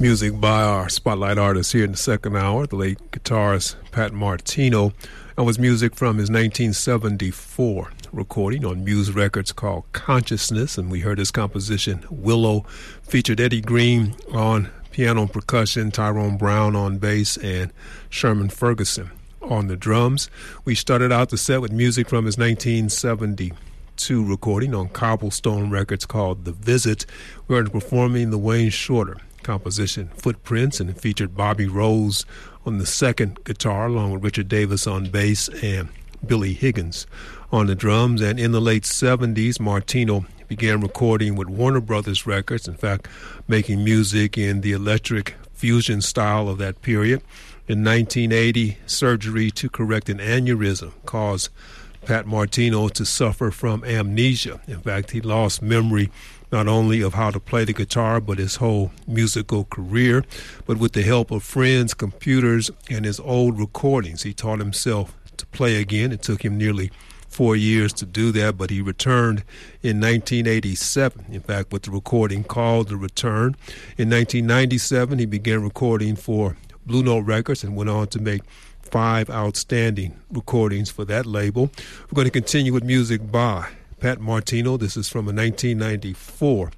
Music by our spotlight artist here in the second hour, the late guitarist Pat Martino, and was music from his 1974 recording on Muse Records called Consciousness, and we heard his composition Willow, featured Eddie Green on piano and percussion, Tyrone Brown on bass, and Sherman Ferguson on the drums. We started out the set with music from his 1972 recording on Cobblestone Records called The Visit. We heard performing the Wayne Shorter composition Footprints, and it featured Bobby Rose on the second guitar along with Richard Davis on bass and Billy Higgins on the drums. And in the late 70s, Martino began recording with Warner Brothers Records, in fact making music in the electric fusion style of that period. In 1980, surgery to correct an aneurysm caused Pat Martino to suffer from amnesia. In fact, he lost memory not only of how to play the guitar, but his whole musical career. But with the help of friends, computers, and his old recordings, he taught himself to play again. It took him nearly 4 years to do that, but he returned in 1987, in fact, with the recording called The Return. In 1997, he began recording for Blue Note Records and went on to make 5 outstanding recordings for that label. We're going to continue with music by Pat Martino. This is from a 1994